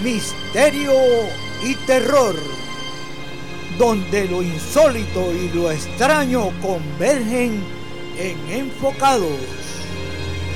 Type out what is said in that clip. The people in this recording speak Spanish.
misterio y terror, donde lo insólito y lo extraño convergen en Enfocados.